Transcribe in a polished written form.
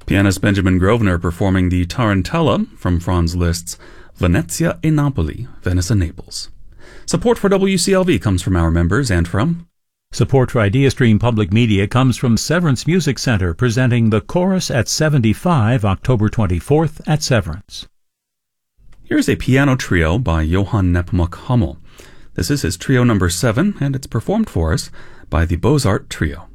Pianist Benjamin Grosvenor performing the Tarantella from Franz Liszt's Venezia e Napoli, Venice and Naples. Support for WCLV comes from our members and from... Support for IdeaStream Public Media comes from Severance Music Center, presenting The Chorus at 75, October 24th at Severance. Here's a piano trio by Johann Nepomuk Hummel. This is his trio number 7, and it's performed for us by the Beaux-Art Trio.